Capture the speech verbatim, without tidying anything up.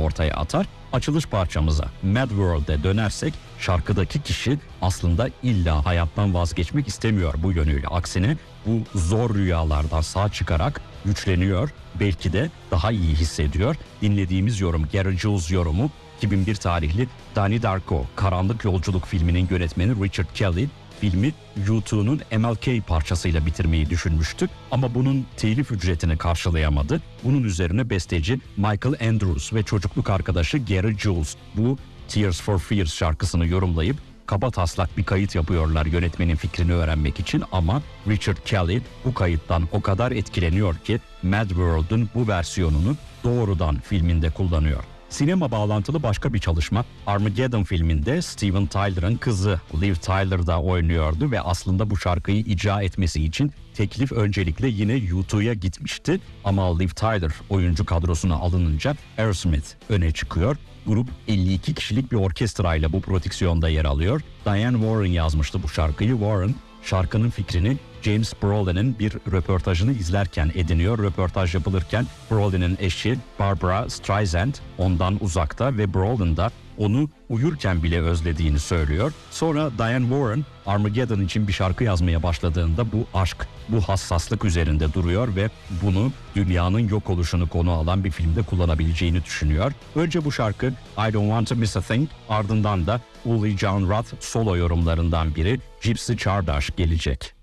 ortaya atar. Açılış parçamıza Mad World'e dönersek şarkıdaki kişi aslında illa hayattan vazgeçmek istemiyor bu yönüyle. Aksine bu zor rüyalardan sağ çıkarak güçleniyor, belki de daha iyi hissediyor. Dinlediğimiz yorum Gary Jules yorumu iki bin bir tarihli Donnie Darko Karanlık Yolculuk filminin yönetmeni Richard Kelly filmi U iki'nun M L K parçasıyla bitirmeyi düşünmüştü ama bunun telif ücretini karşılayamadı. Bunun üzerine besteci Michael Andrews ve çocukluk arkadaşı Gary Jules bu Tears for Fears şarkısını yorumlayıp kabataslak bir kayıt yapıyorlar yönetmenin fikrini öğrenmek için ama Richard Kelly bu kayıttan o kadar etkileniyor ki Mad World'un bu versiyonunu doğrudan filminde kullanıyor. Sinema bağlantılı başka bir çalışma Armageddon filminde Steven Tyler'ın kızı Liv Tyler da oynuyordu ve aslında bu şarkıyı icra etmesi için teklif öncelikle yine U iki'ye gitmişti ama Liv Tyler oyuncu kadrosuna alınınca Aerosmith öne çıkıyor. Grup elli iki kişilik bir orkestrayla bu prodüksiyonda yer alıyor. Diane Warren yazmıştı bu şarkıyı. Warren şarkının fikrini James Brolin'in bir röportajını izlerken ediniyor. Röportaj yapılırken Brolin'in eşi Barbara Streisand ondan uzakta ve Brolin da onu uyurken bile özlediğini söylüyor. Sonra Diane Warren Armageddon için bir şarkı yazmaya başladığında bu aşk, bu hassaslık üzerinde duruyor ve bunu dünyanın yok oluşunu konu alan bir filmde kullanabileceğini düşünüyor. Önce bu şarkı I Don't Want to Miss a Thing, ardından da Uli John Roth solo yorumlarından biri Gypsy Çağdaş gelecek.